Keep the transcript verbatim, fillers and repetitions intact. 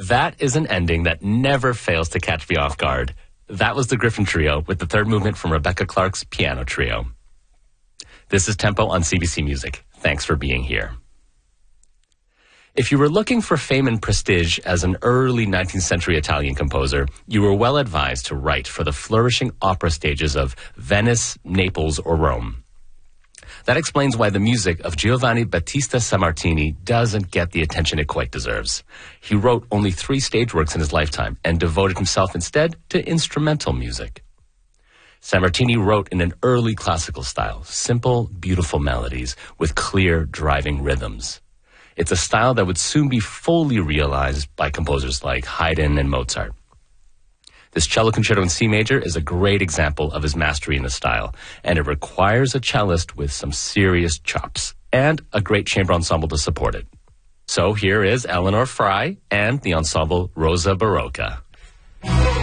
That is an ending that never fails to catch me off guard. That was the Griffin Trio with the third movement from Rebecca Clark's Piano Trio. This is Tempo on C B C Music. Thanks for being here. If you were looking for fame and prestige as an early nineteenth century Italian composer, you were well advised to write for the flourishing opera stages of Venice, Naples, or Rome. That explains why the music of Giovanni Battista Sammartini doesn't get the attention it quite deserves. He wrote only three stage works in his lifetime and devoted himself instead to instrumental music. Sammartini wrote in an early classical style, simple, beautiful melodies with clear, driving rhythms. It's a style that would soon be fully realized by composers like Haydn and Mozart. This cello concerto in C major is a great example of his mastery in the style, and it requires a cellist with some serious chops and a great chamber ensemble to support it. So here is Eleanor Frey and the ensemble Rosa Barocca.